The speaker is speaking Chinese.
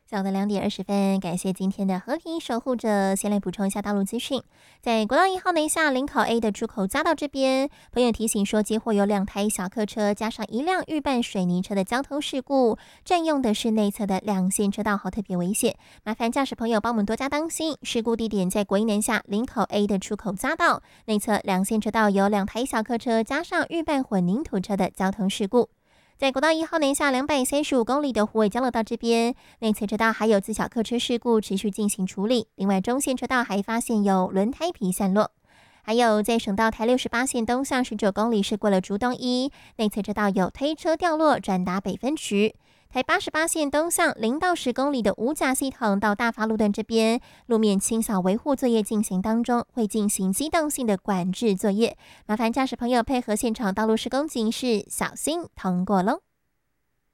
下午的2点20分，感谢今天的和平守护者。先来补充一下道路资讯，在国道1号南下林口 A 的出口匝道这边，朋友提醒说，接获有2台小客车加上1辆预拌水泥车的交通事故，占用的是内侧的2线车道，特别危险。麻烦驾驶朋友帮我们多加当心。事故地点在国一南下林口 A 的出口匝道，内侧2线车道有2台小客车加上预拌混凝土车的交通事故。在国道1号南下235公里的虎尾交流道这边，内侧车道还有自小客车事故持续进行处理。另外，中线车道还发现有轮胎皮散落。还有在省道台68线东向19公里是过了竹东一，内侧车道有推车掉落转达北分区。台88线东向0到10公里的五甲系统到大发路段这边，路面清扫维护作业进行当中，会进行机动性的管制作业，麻烦驾驶朋友配合现场道路施工警示，小心通过喽。